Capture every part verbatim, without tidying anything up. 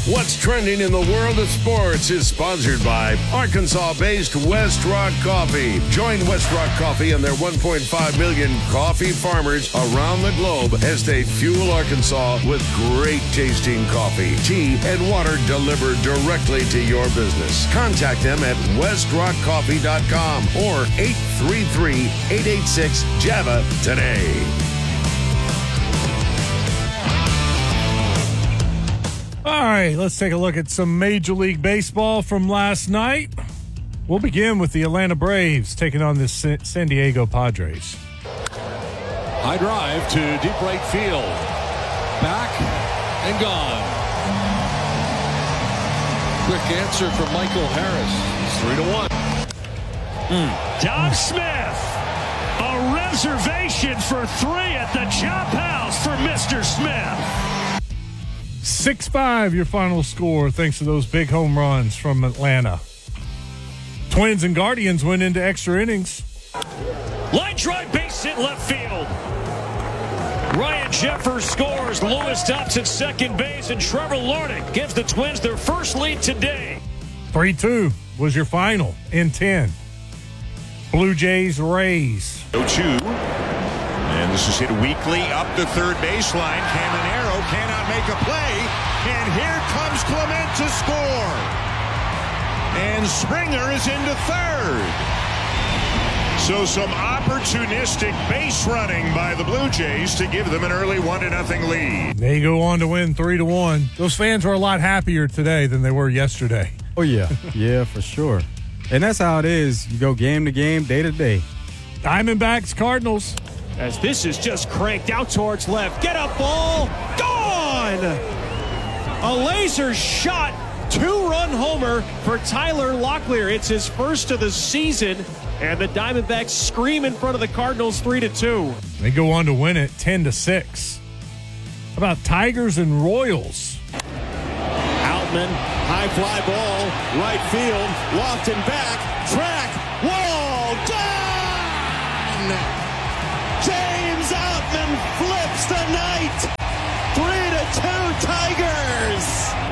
What's trending in the world of sports is sponsored by Arkansas-based West Rock Coffee. Join West Rock Coffee and their one point five million coffee farmers around the globe as they fuel Arkansas with great tasting coffee, tea, and water delivered directly to your business. Contact them at west rock coffee dot com or eight three three, eight eight six, Java today. All right, let's take a look at some Major League Baseball from last night. We'll begin with the Atlanta Braves taking on the San Diego Padres. High drive to deep right field. Back and gone. Quick answer from Michael Harris. It's three to one. Mm. Doug Smith. A reservation for three at the Chop House for Mister Smith. six five your final score thanks to those big home runs from Atlanta. Twins and Guardians went into extra innings. Line drive, base hit left field. Ryan Jeffers scores. Lewis stops at second base, and Trevor Larnach gives the Twins their first lead today. three two was your final in ten. Blue Jays, Rays. oh two. And this is hit weakly up the third baseline. Caminero cannot make a play. And here comes Clement to score. And Springer is into third. So some opportunistic base running by the Blue Jays to give them an early one to nothing lead. They go on to win three to one. Those fans were a lot happier today than they were yesterday. Oh, yeah. Yeah, for sure. And that's how it is. You go game to game, day to day. Diamondbacks, Cardinals. As this is just cranked out towards left. Get up, ball. Gone! A laser shot. Two-run homer for Tyler Locklear. It's his first of the season. And the Diamondbacks scream in front of the Cardinals three to two. They go on to win it ten to six. How about Tigers and Royals? Outman, high fly ball, right field, Lofton back, track, wall, done! James Outman flips the night. Three to two Tigers.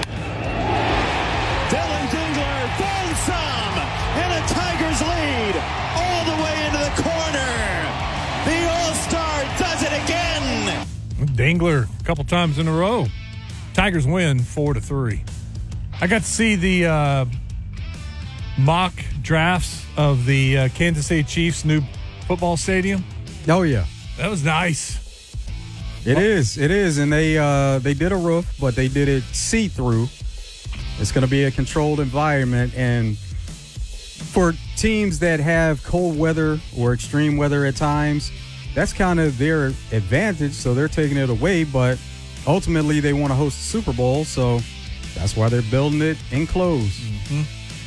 Dylan Dingler falls some, and a Tigers lead all the way into the corner. The All-Star does it again. Dingler a couple times in a row. Tigers win four to three. I got to see the uh, mock drafts of the uh, Kansas City Chiefs' new football stadium. Oh, yeah. That was nice. It is. It is. And they uh, they did a roof, but they did it see-through. It's going to be a controlled environment. And for teams that have cold weather or extreme weather at times, that's kind of their advantage. So they're taking it away. But ultimately, they want to host the Super Bowl. So that's why they're building it enclosed. Mm-hmm.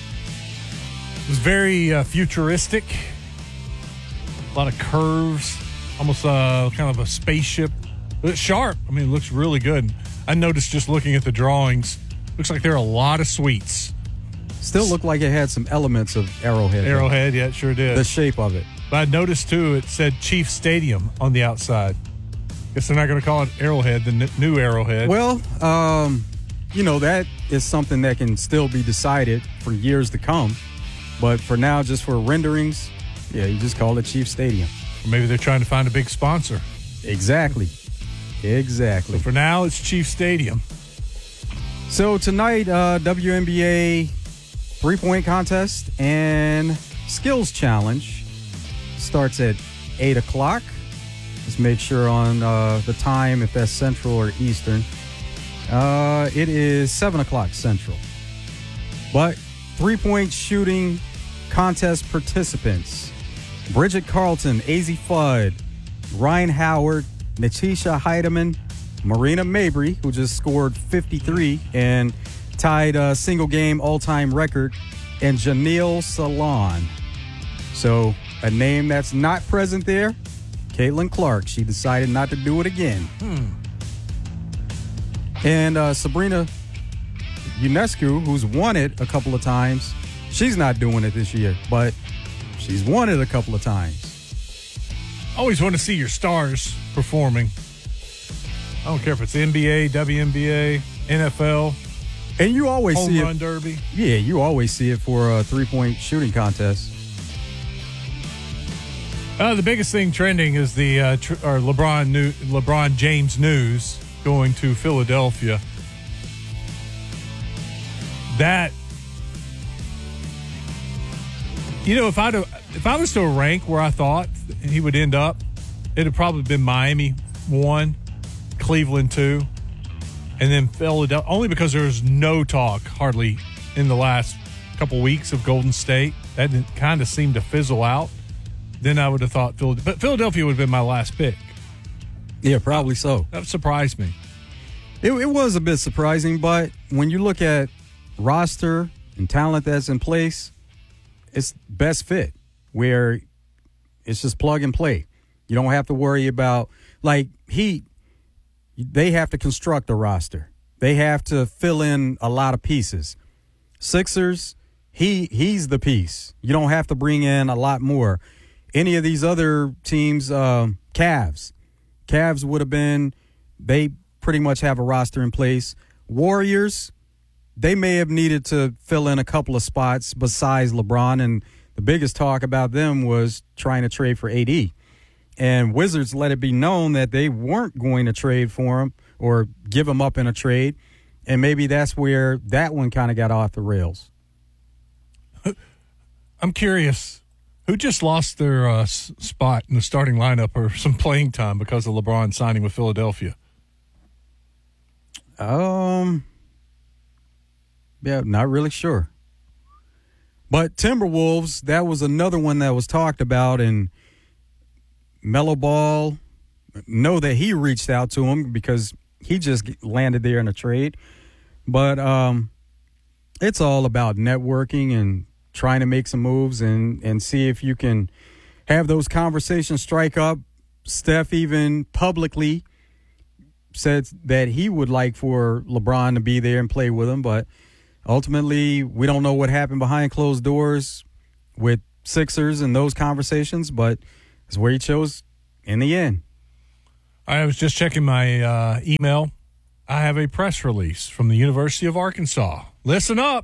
It was very uh, futuristic. A lot of curves, almost uh, kind of a spaceship. But it's sharp. I mean, it looks really good. I noticed just looking at the drawings, looks like there are a lot of suites. Still looked like it had some elements of Arrowhead. Arrowhead, though. Yeah, it sure did. The shape of it. But I noticed, too, it said Chief Stadium on the outside. Guess they're not going to call it Arrowhead, the n- new Arrowhead. Well, um, you know, that is something that can still be decided for years to come. But for now, just for renderings, yeah, you just call it Chief Stadium. Or maybe they're trying to find a big sponsor. Exactly. Exactly. So for now, it's Chief Stadium. So tonight, uh, W N B A three-point contest and skills challenge starts at eight o'clock. Let's make sure on uh, the time, if that's Central or Eastern. Uh, it is seven o'clock Central. But three-point shooting contest participants: Bridget Carlton, A Z Fudd, Ryan Howard, Natisha Heidemann, Marina Mabry, who just scored fifty-three and tied a single-game all-time record, and Janelle Salon. So a name that's not present there, Caitlin Clark. She decided not to do it again. Hmm. And uh, Sabrina Ionescu, who's won it a couple of times, she's not doing it this year, but she's won it a couple of times. Always want to see your stars performing. I don't care if it's N B A, W N B A, N F L. And you always Home see run it. derby. Yeah, you always see it for a three-point shooting contest. Uh, the biggest thing trending is the uh, tr- or LeBron new- LeBron James news going to Philadelphia. That, you know, if I if I was to rank where I thought he would end up, it'd have probably been Miami one, Cleveland two, and then Philadelphia. Only because there was no talk hardly in the last couple weeks of Golden State. That kind of seemed to fizzle out. Then I would have thought Philadelphia, but Philadelphia would have been my last pick. Yeah, probably so. That surprised me. It, it was a bit surprising, but when you look at roster and talent that's in place, it's best fit where it's just plug and play. You don't have to worry about, like, Heat, they have to construct a roster. They have to fill in a lot of pieces. Sixers, he he's the piece. You don't have to bring in a lot more. Any of these other teams, uh, Cavs, Cavs would have been, they pretty much have a roster in place. Warriors, they may have needed to fill in a couple of spots besides LeBron, and the biggest talk about them was trying to trade for A D. And Wizards let it be known that they weren't going to trade for him or give him up in a trade, and maybe that's where that one kind of got off the rails. I'm curious, who just lost their uh, s- spot in the starting lineup or some playing time because of LeBron signing with Philadelphia? Um, yeah, not really sure. But Timberwolves, that was another one that was talked about, and Melo Ball, know that he reached out to him because he just landed there in a trade. But um, it's all about networking and trying to make some moves and, and see if you can have those conversations strike up. Steph even publicly said that he would like for LeBron to be there and play with him, but ultimately we don't know what happened behind closed doors with Sixers and those conversations, but it's where he chose in the end. I was just checking my uh, email. I have a press release from the University of Arkansas. Listen up.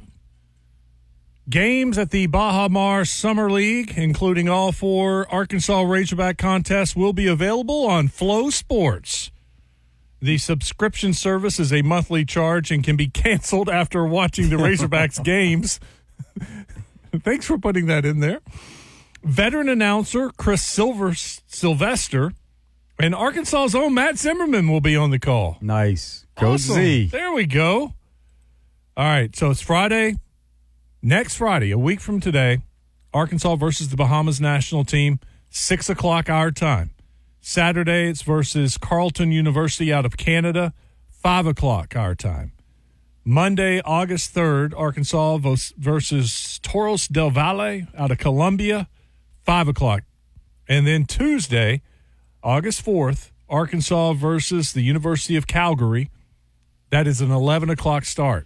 Games at the Baha Mar Summer League, including all four Arkansas Razorback contests, will be available on Flow Sports. The subscription service is a monthly charge and can be canceled after watching the Razorbacks games. Thanks for putting that in there. Veteran announcer Chris Silver, Sylvester and Arkansas's own Matt Zimmerman will be on the call. Nice. Go Awesome. Z. There we go. All right, so it's Friday. Next Friday, a week from today, Arkansas versus the Bahamas national team, six o'clock our time. Saturday, it's versus Carleton University out of Canada, five o'clock our time. Monday, August third, Arkansas versus Toros del Valle out of Columbia, five o'clock. And then Tuesday, August fourth, Arkansas versus the University of Calgary. That is an eleven o'clock start.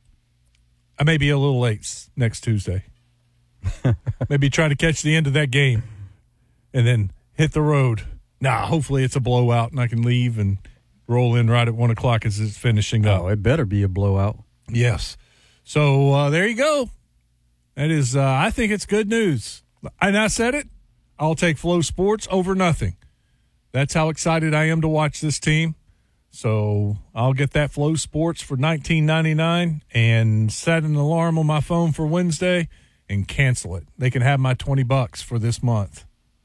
I may be a little late next Tuesday. Maybe try to catch the end of that game and then hit the road. Nah, hopefully it's a blowout and I can leave and roll in right at one o'clock as it's finishing up. Oh, it better be a blowout. Yes. So uh, there you go. That is, uh, I think it's good news. And I said it, I'll take Flow Sports over nothing. That's how excited I am to watch this team. So I'll get that Flow Sports for nineteen ninety-nine and set an alarm on my phone for Wednesday and cancel it. They can have my twenty bucks for this month.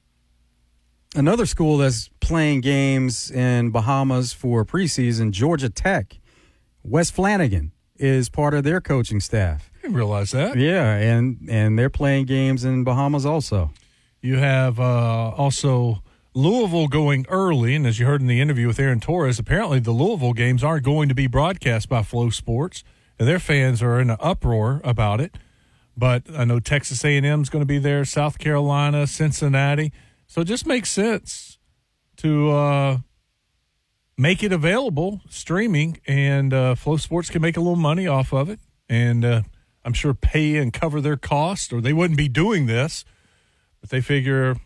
Another school that's playing games in Bahamas for preseason, Georgia Tech. Wes Flanagan is part of their coaching staff. I didn't realize that. Yeah, and, and they're playing games in Bahamas also. You have uh, also Louisville going early, and as you heard in the interview with Aaron Torres, apparently the Louisville games aren't going to be broadcast by Flow Sports, and their fans are in an uproar about it. But I know Texas A and M is going to be there, South Carolina, Cincinnati. So it just makes sense to uh, make it available, streaming, and uh, Flow Sports can make a little money off of it, and uh, I'm sure pay and cover their cost, or they wouldn't be doing this. But they figure,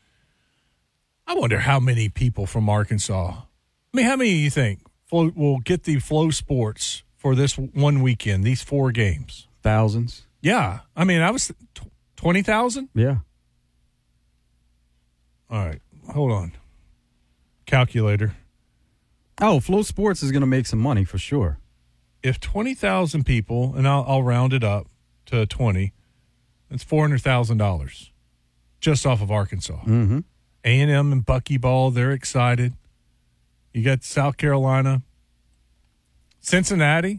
I wonder how many people from Arkansas, I mean, how many do you think Flow, will get the Flow Sports for this one weekend, these four games? Thousands. Yeah. I mean, I was twenty thousand? Yeah. All right. Hold on. Calculator. Oh, Flow Sports is going to make some money for sure. If twenty thousand people, and I'll, I'll round it up to twenty, that's four hundred thousand dollars just off of Arkansas. Mm-hmm. A and M and Buckyball, they're excited. You got South Carolina. Cincinnati.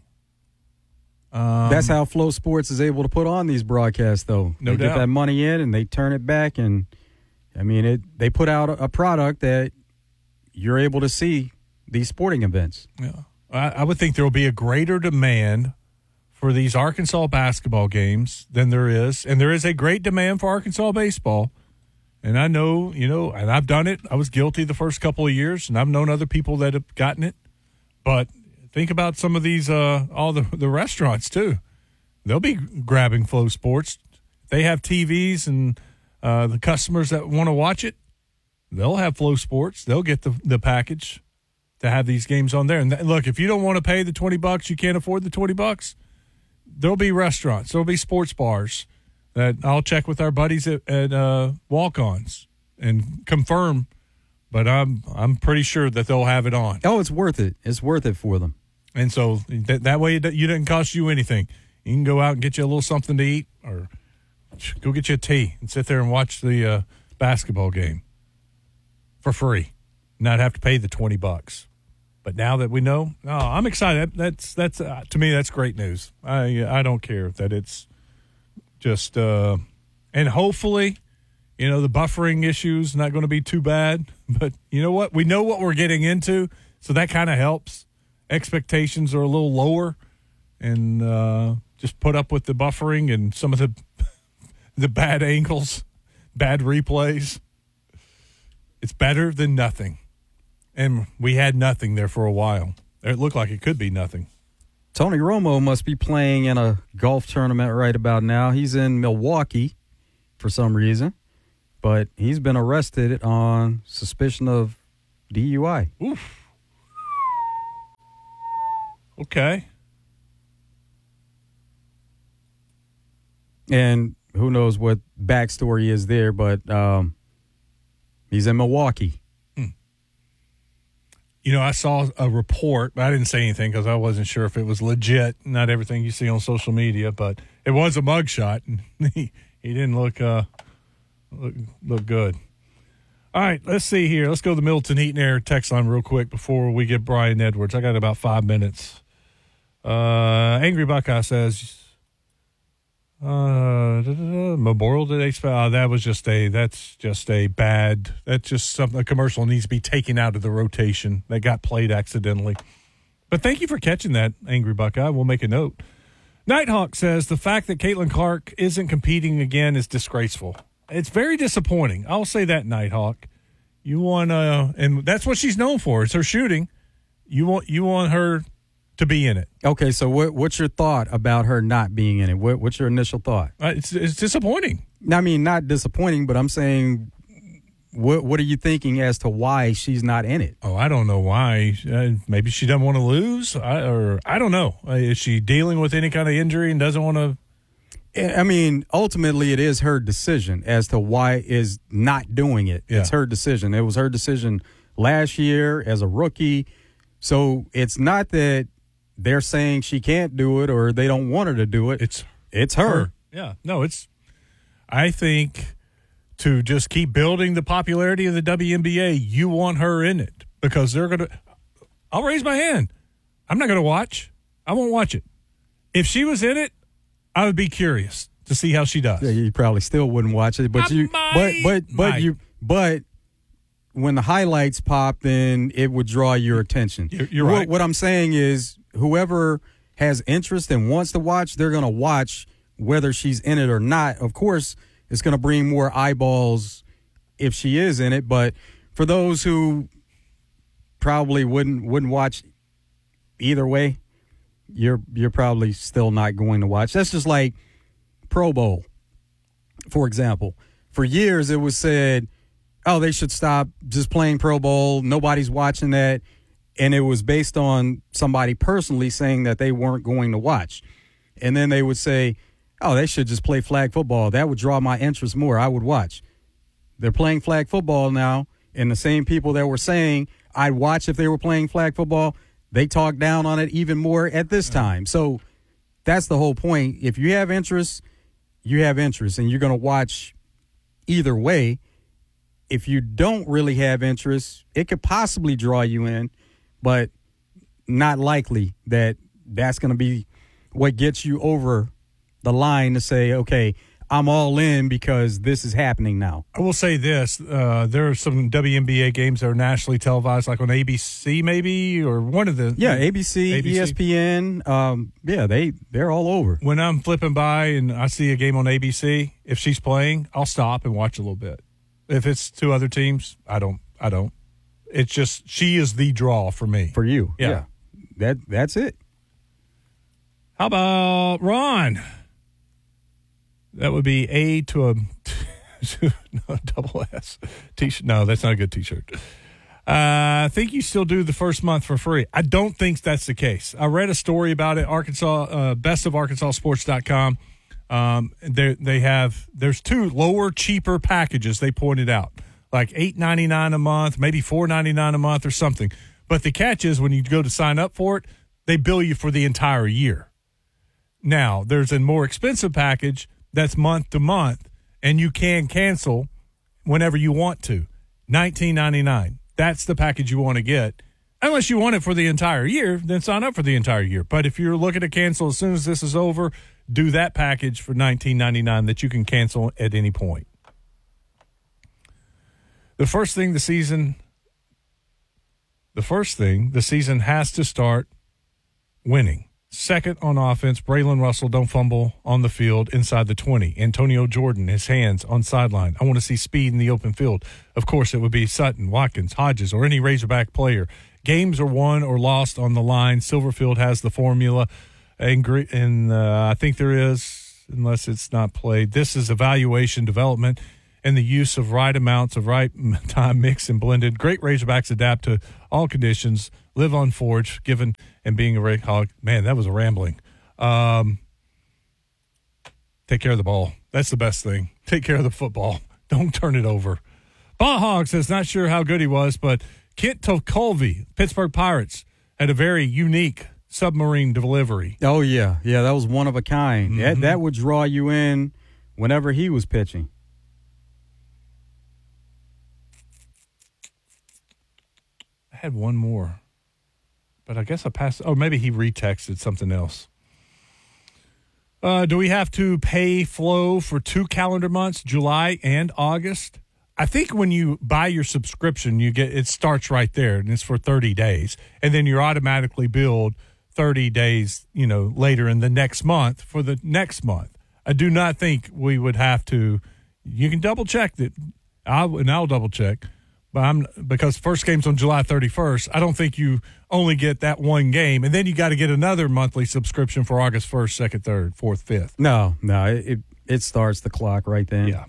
Um, That's how Flow Sports is able to put on these broadcasts, though. No they doubt. get that money in and they turn it back, and I mean, it. They put out a, a product that you're able to see these sporting events. Yeah, I, I would think there will be a greater demand for these Arkansas basketball games than there is, and there is a great demand for Arkansas baseball. And I know, you know, and I've done it. I was guilty the first couple of years, and I've known other people that have gotten it. But think about some of these, uh, all the, the restaurants, too. They'll be grabbing Flow Sports. They have T Vs, and uh, the customers that want to watch it, they'll have Flow Sports. They'll get the, the package to have these games on there. And th- look, if you don't want to pay the twenty bucks, you can't afford the twenty bucks, there'll be restaurants. There'll be sports bars that I'll check with our buddies at, at uh, Walk-Ons and confirm. But I'm I'm pretty sure that they'll have it on. Oh, it's worth it. It's worth it for them. And so that, that way it you didn't cost you anything. You can go out and get you a little something to eat, or go get you a tea and sit there and watch the uh, basketball game for free, not have to pay the twenty bucks. But now that we know, oh, I'm excited. That's that's uh, to me that's great news. I I don't care that it's just uh, and hopefully, you know, the buffering issue's not going to be too bad. But you know what? We know what we're getting into, so that kind of helps. Expectations are a little lower, and uh, just put up with the buffering and some of the the bad angles, bad replays. It's better than nothing. And we had nothing there for a while. It looked like it could be nothing. Tony Romo must be playing in a golf tournament right about now. He's in Milwaukee for some reason, but he's been arrested on suspicion of D U I. Oof. Okay. And who knows what backstory is there, but um, he's in Milwaukee. You know, I saw a report, but I didn't say anything because I wasn't sure if it was legit. Not everything you see on social media, but it was a mugshot, and he, he didn't look, uh, look look good. All right, let's see here. Let's go to the Middleton Heat and Air text line real quick before we get Brian Edwards. I got about five minutes. Uh, Angry Buckeye says, uh, da, da, da, Memorial Day special. Uh, that was just a. That's just a bad. That's just something. A commercial needs to be taken out of the rotation. That got played accidentally. But thank you for catching that, Angry Buckeye. We'll make a note. Nighthawk says the fact that Caitlin Clark isn't competing again is disgraceful. It's very disappointing. I'll say that, Nighthawk. You want, uh, and that's what she's known for. It's her shooting. You want, you want her to be in it. Okay, so what, what's your thought about her not being in it? What, what's your initial thought? Uh, it's, it's disappointing. I mean, not disappointing, but I'm saying, what what are you thinking as to why she's not in it? Oh, I don't know why. Uh, maybe she doesn't want to lose, I, or I don't know. Uh, is she dealing with any kind of injury and doesn't want to? I mean, ultimately, it is her decision as to why is not doing it. Yeah. It's her decision. It was her decision last year as a rookie. So it's not that they're saying she can't do it or they don't want her to do it. It's it's her. her. Yeah. No, it's. I think to just keep building the popularity of the W N B A, you want her in it because they're going to. I'll raise my hand. I'm not going to watch. I won't watch it. If she was in it, I would be curious to see how she does. Yeah, you probably still wouldn't watch it, but I you, might, but but but might. you, but when the highlights pop, then it would draw your attention. You're, you're what, right. What I'm saying is, whoever has interest and wants to watch, they're going to watch whether she's in it or not. Of course, it's going to bring more eyeballs if she is in it. But for those who probably wouldn't wouldn't watch either way, you're you're probably still not going to watch. That's just like Pro Bowl, for example. For years, it was said, oh, they should stop just playing Pro Bowl. Nobody's watching that. and it was based on somebody personally saying that they weren't going to watch. And then they would say, oh, they should just play flag football. That would draw my interest more. I would watch. They're playing flag football now, and the same people that were saying I'd watch if they were playing flag football, they talk down on it even more at this time. So that's the whole point. If you have interest, you have interest, and you're going to watch either way. If you don't really have interest, it could possibly draw you in, but not likely that that's going to be what gets you over the line to say, okay, I'm all in because this is happening now. I will say this. Uh, there are some W N B A games that are nationally televised, like on A B C maybe, or one of the. Yeah, A B C, A B C. E S P N. Um, yeah, they, they're all over. When I'm flipping by and I see a game on A B C, if she's playing, I'll stop and watch a little bit. If it's two other teams, I don't. I don't. It's just she is the draw for me. For you. Yeah. yeah. That That's it. How about Ron? That would be A to a no, double S T-shirt. No, that's not a good T-shirt. Uh, I think you still do the first month for free. I don't think that's the case. I read a story about it. Arkansas, uh, best of arkansas sports dot com. Um, they they have there's two lower, cheaper packages. They pointed out like eight ninety-nine a month, maybe four ninety-nine a month or something. But the catch is when you go to sign up for it, they bill you for the entire year. Now there's a more expensive package that's month to month, and you can cancel whenever you want to. nineteen ninety-nine. That's the package you want to get. Unless you want it for the entire year, then sign up for the entire year. But if you're looking to cancel as soon as this is over, do that package for nineteen ninety-nine that you can cancel at any point. The first thing the season, the first thing the season has to start winning. Second on offense, Braylon Russell don't fumble on the field inside the twenty. Antonio Jordan, his hands on sideline. I want to see speed in the open field. Of course, it would be Sutton, Watkins, Hodges, or any Razorback player. Games are won or lost on the line. Silverfield has the formula, and, and uh, I think there is, unless it's not played. This is evaluation, development, and the use of right amounts of right time mixed and blended. Great Razorbacks adapt to all conditions. Live on Forge, given and being a Ray Hog. Man, that was a rambling. Um, take care of the ball. That's the best thing. Take care of the football. Don't turn it over. Ball Hog says, not sure how good he was, but Kent Colvey, Pittsburgh Pirates, had a very unique submarine delivery. Oh, yeah. Yeah, that was one of a kind. Mm-hmm. That, that would draw you in whenever he was pitching. I had one more. But I guess I passed. Oh, maybe he retexted something else. Uh, do we have to pay Flow for two calendar months, July and August? I think when you buy your subscription, you get it starts right there, and it's for thirty days, and then you're automatically billed thirty days, you know, later in the next month for the next month. I do not think we would have to. You can double check that, I'll, and I'll double check. But I'm because first game's on July thirty-first. I don't think you only get that one game, and then you got to get another monthly subscription for August first, second, third, fourth, fifth. No, no, it it starts the clock right then. Yeah.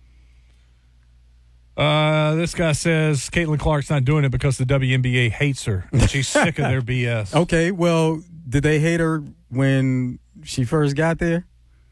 Uh, this guy says Caitlin Clark's not doing it because the W N B A hates her. She's sick of their B S. Okay, well, did they hate her when she first got there?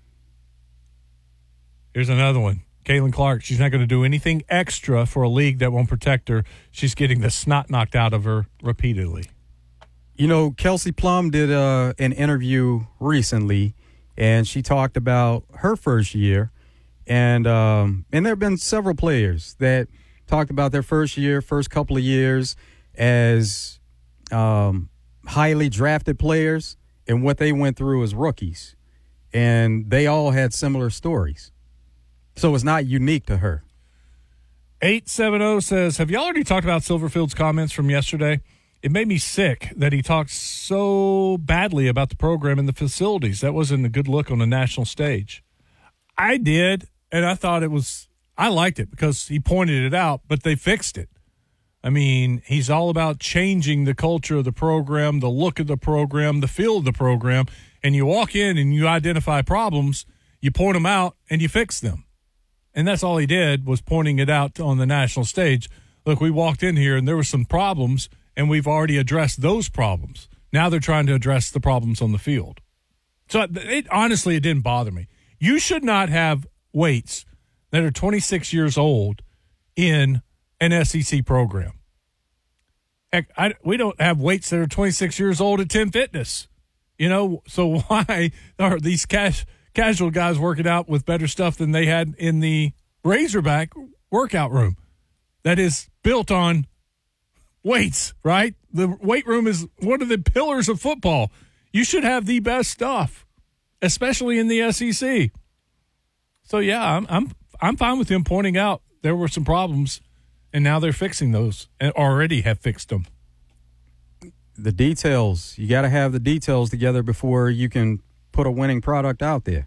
Here's another one. Caitlin Clark, she's not going to do anything extra for a league that won't protect her. She's getting the snot knocked out of her repeatedly. You know, Kelsey Plum did uh, an interview recently, and she talked about her first year. And um, and there have been several players that talked about their first year, first couple of years as um, highly drafted players and what they went through as rookies. And they all had similar stories. So it's not unique to her. eight seventy says, have you already talked about Silverfield's comments from yesterday? It made me sick that he talked so badly about the program and the facilities. That wasn't a good look on a national stage. I did, and I thought it was – I liked it because he pointed it out, but they fixed it. I mean, he's all about changing the culture of the program, the look of the program, the feel of the program, and you walk in and you identify problems, you point them out, and you fix them. And that's all he did was pointing it out on the national stage. Look, we walked in here, and there were some problems, and we've already addressed those problems. Now they're trying to address the problems on the field. So it, honestly, it didn't bother me. You should not have weights that are twenty-six years old in an S E C program. Heck, I, we don't have weights that are twenty-six years old at Ten Fitness. You know, so why are these cash, casual guys working out with better stuff than they had in the Razorback workout room that is built on weights, right? The weight room is one of the pillars of football. You should have the best stuff, especially in the S E C. So, yeah, I'm I'm I'm fine with him pointing out there were some problems, and now they're fixing those and already have fixed them. The details. You got to have the details together before you can put a winning product out there.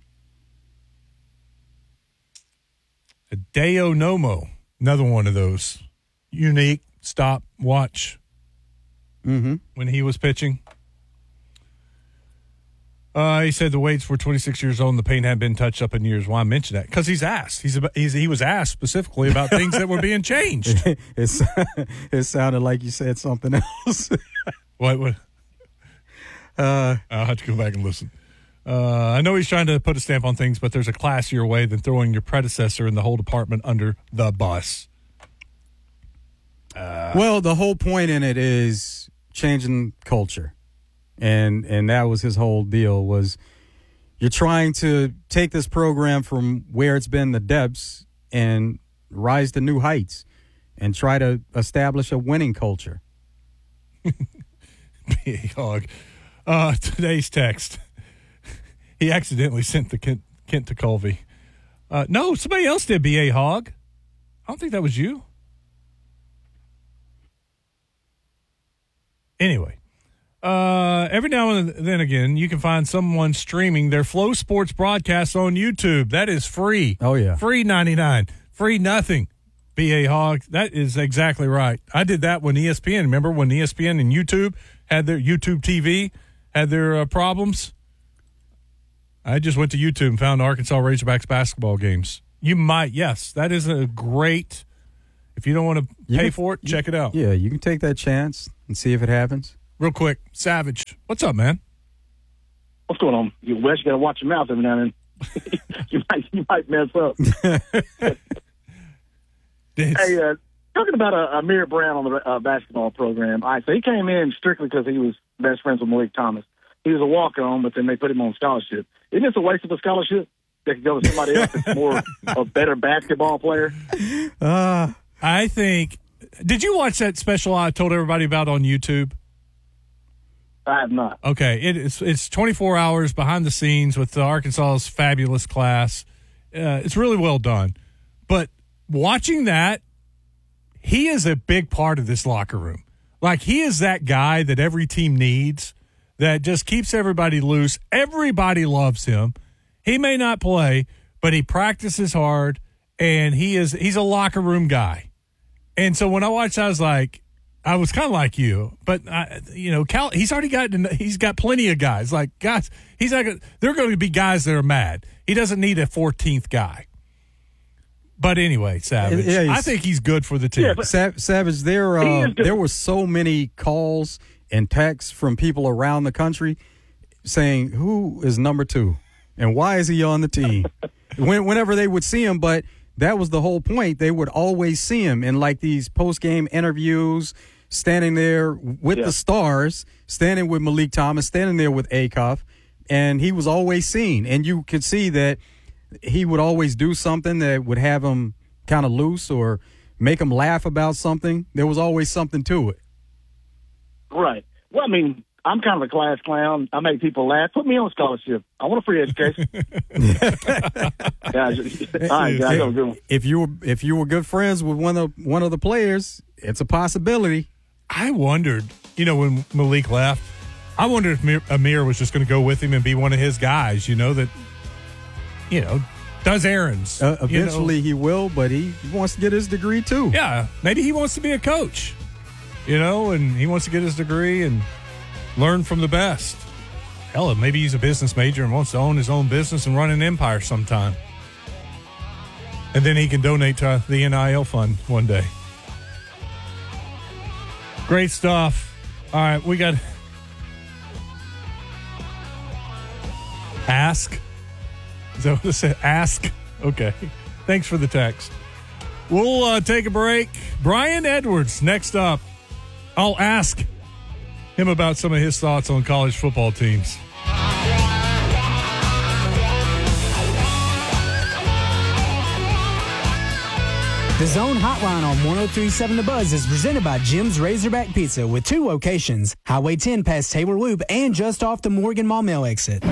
Hideo Nomo, another one of those unique stop, watch Mm-hmm. when he was pitching. Uh, he said the weights were twenty-six years old and the paint hadn't been touched up in years. Why I mention that? Because he's asked. He's, about, he's He was asked specifically about things that were being changed. It's, it sounded like you said something else. What? what? Uh, I'll have to go back and listen. Uh, I know he's trying to put a stamp on things, but there's a classier way than throwing your predecessor and the whole department under the bus. Uh, well, the whole point in it is changing culture. And and that was his whole deal was you're trying to take this program from where it's been the depths and rise to new heights and try to establish a winning culture. Big hog. Uh, today's text. He accidentally sent the Kent, Kent to Colby. Uh, no, somebody else did, B A Hog. I don't think that was you. Anyway, uh, every now and then again, you can find someone streaming their Flow Sports broadcasts on YouTube. That is free. Oh, yeah. Free ninety-nine. Free nothing. B A Hog. That is exactly right. I did that when E S P N. Remember when E S P N and YouTube had their YouTube T V, had their uh, problems? I just went to YouTube and found Arkansas Razorbacks basketball games. You might, yes. That is a great, if you don't want to pay can, for it, you, check it out. Yeah, you can take that chance and see if it happens. Real quick, Savage, what's up, man? What's going on? You Wes, you got to watch your mouth every now and then. you might you might mess up. Hey, uh, talking about uh, Amir Brown on the uh, basketball program. All right, so he came in strictly because he was best friends with Malik Thomas. He was a walk-on, but then they put him on scholarship. Isn't this a waste of a scholarship? They could go to somebody else that's more a better basketball player. Uh, I think. Did you watch that special I told everybody about on YouTube? I have not. Okay, it, it's it's twenty-four hours behind the scenes with the Arkansas's fabulous class. Uh, it's really well done. But watching that, he is a big part of this locker room. Like, he is that guy that every team needs that just keeps everybody loose. Everybody loves him. He may not play, but he practices hard, and he is he's a locker room guy. And so when I watched, I was like, I was kind of like you, but I, you know, Cal, he's already got he's got plenty of guys. Like, guys, he's not gonna, they're going to be guys that are mad. He doesn't need a fourteenth guy. But anyway, Savage, yeah, I think he's good for the team. Yeah, but- Sav- Savage, there uh, there were so many calls and texts from people around the country saying, who is number two and why is he on the team? when, whenever they would see him, but that was the whole point. They would always see him in like these post-game interviews, standing there with yeah. the stars, standing with Malik Thomas, standing there with Acuff, and he was always seen. And you could see that he would always do something that would have him kind of loose or make him laugh about something. There was always something to it. Right. Well, I mean, I'm kind of a class clown. I make people laugh. Put me on scholarship. I want a free education. guys, all right, guys, have a good one. If you were if you were good friends with one of one of the players, it's a possibility. I wondered, you know, when Malik left, I wondered if Amir, Amir was just going to go with him and be one of his guys, you know, that, you know, does errands. Uh, eventually you know? he will, but he wants to get his degree too. Yeah, maybe he wants to be a coach, you know, and he wants to get his degree and learn from the best. Hell, maybe he's a business major and wants to own his own business and run an empire sometime. And then he can donate to the N I L fund one day. Great stuff. All right, we got Ask. Is that what it said? Ask. Okay. Thanks for the text. We'll uh, take a break. Brian Edwards next up. I'll ask him about some of his thoughts on college football teams. The Zone Hotline on one oh three point seven The Buzz is presented by Jim's Razorback Pizza with two locations, Highway ten past Taylor Loop and just off the Morgan Maumelle exit.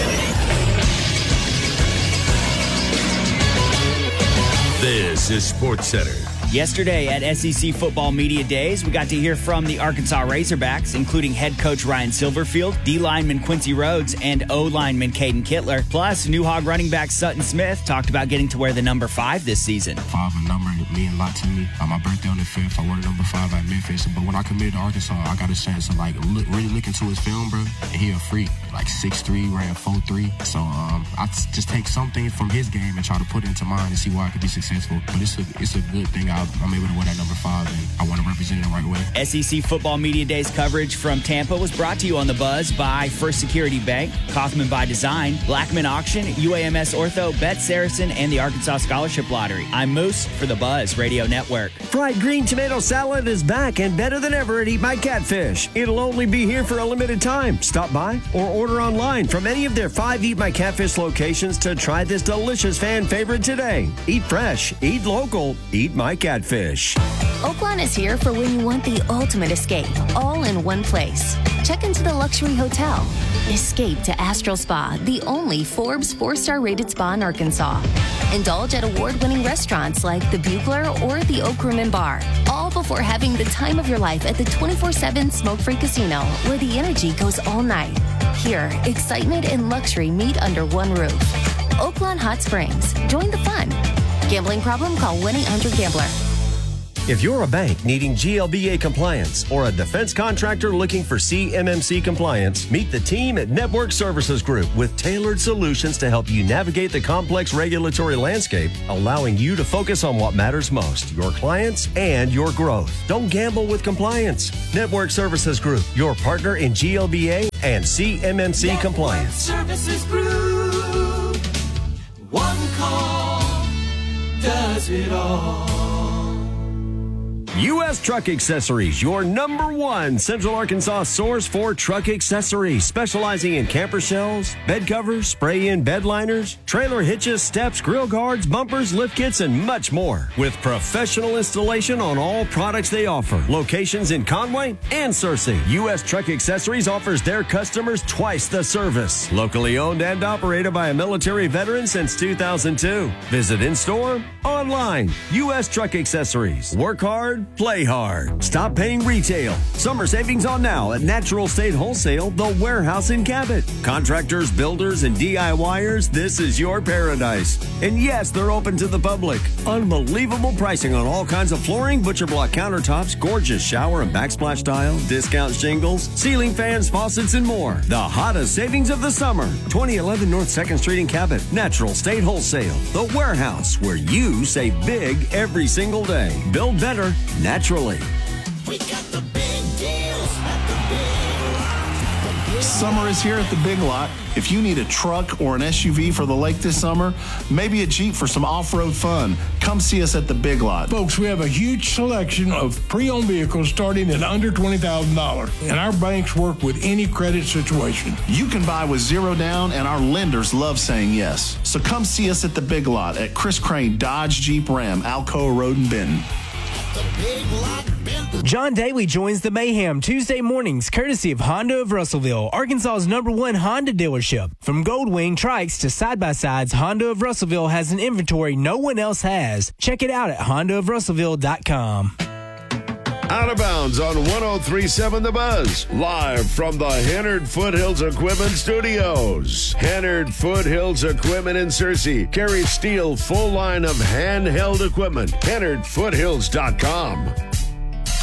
This is Sports Center. Yesterday at S E C Football Media Days, we got to hear from the Arkansas Razorbacks, including head coach Ryan Silverfield, D lineman Quincy Rhodes, and O lineman Caden Kittler. Plus, New Hog running back Sutton Smith talked about getting to wear the number five this season. Five a number mean a lot to me. Uh, my birthday on the fifth, I wore the number five at Memphis. But when I committed to Arkansas, I got a chance to like look, really look into his film, bro. And he a freak, like six three, ran four three. So um, I t- just take something from his game and try to put it into mine and see why I could be successful. But it's a it's a good thing. I, I'm able to wear that number five, and I want to represent it the right way. S E C Football Media Days coverage from Tampa was brought to you on The Buzz by First Security Bank, Kaufman by Design, Blackman Auction, U A M S Ortho, Bet Saracen, and the Arkansas Scholarship Lottery. I'm Moose for The Buzz Radio Network. Fried green tomato salad is back and better than ever at Eat My Catfish. It'll only be here for a limited time. Stop by or order online from any of their five Eat My Catfish locations to try this delicious fan favorite today. Eat fresh, eat local, Eat My Catfish. Oaklawn is here for when you want the ultimate escape, all in one place. Check into the luxury hotel. Escape to Astral Spa, the only Forbes four-star rated spa in Arkansas. Indulge at award-winning restaurants like the Bugler or the Oak Room and Bar, all before having the time of your life at the twenty-four seven smoke-free casino, where the energy goes all night. Here, excitement and luxury meet under one roof. Oaklawn Hot Springs. Join the fun. Gambling problem? Call one eight hundred gambler. If you're a bank needing G L B A compliance or a defense contractor looking for C M M C compliance, meet the team at Network Services Group with tailored solutions to help you navigate the complex regulatory landscape, allowing you to focus on what matters most, your clients and your growth. Don't gamble with compliance. Network Services Group, your partner in G L B A and C M M C Network compliance. Services Group. One call does it all. U S Truck Accessories, your number one Central Arkansas source for truck accessories, specializing in camper shells, bed covers, spray-in bed liners, trailer hitches, steps, grill guards, bumpers, lift kits, and much more. With professional installation on all products they offer. Locations in Conway and Searcy. U S Truck Accessories offers their customers twice the service. Locally owned and operated by a military veteran since two thousand two. Visit in-store, online. U S Truck Accessories. Work hard, play hard. Stop paying retail. Summer savings on now at Natural State Wholesale, the warehouse in Cabot. Contractors, builders, and DIYers, this is your paradise. And yes, they're open to the public. Unbelievable pricing on all kinds of flooring, butcher block countertops, gorgeous shower and backsplash tile, discount shingles, ceiling fans, faucets, and more. The hottest savings of the summer. twenty eleven North second Street in Cabot. Natural State Wholesale, the warehouse where you save big every single day. Build better naturally. We got the big deals at the Big Lot. Summer is here at the Big Lot. If you need a truck or an S U V for the lake this summer, maybe a Jeep for some off-road fun, come see us at the Big Lot. Folks, we have a huge selection of pre-owned vehicles starting at under twenty thousand dollars, and our banks work with any credit situation. You can buy with zero down, and our lenders love saying yes. So come see us at the Big Lot at Chris Crane Dodge Jeep Ram, Alcoa Road in Benton. John Daly joins the mayhem Tuesday mornings, courtesy of Honda of Russellville, Arkansas's number one Honda dealership. From Goldwing trikes to side-by-sides, Honda of Russellville has an inventory no one else has. Check it out at honda of russellville dot com. Out of bounds on one oh three point seven The Buzz. Live from the Hennard Foothills Equipment Studios. Hennard Foothills Equipment in Searcy carries Steel full line of handheld equipment. Hennard foothills dot com.